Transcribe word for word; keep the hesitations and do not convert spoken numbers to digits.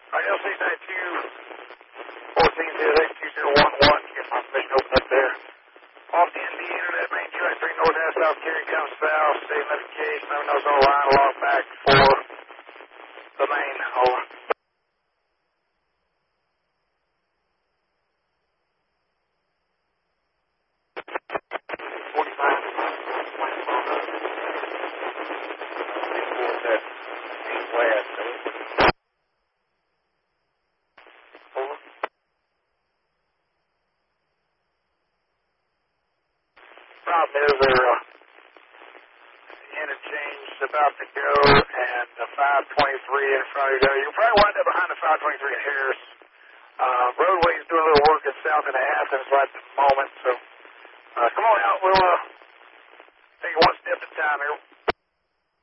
All right, L C ninety-two fourteen zero eight two zero one one. Get my station open up there. Off the N D Internet main track three north and south, carrying comes south. Stay notification. Never knows on the line. Log back for the main. Over. forty-five. West. Over. Problem is they're uh, interchange about to go, and the five twenty-three in front of you. You'll probably wind up behind the five twenty-three at Harris. Uh, roadway's doing a little work at South and Athens right at the moment, so uh, come on out. We'll uh, take it one step at a time here.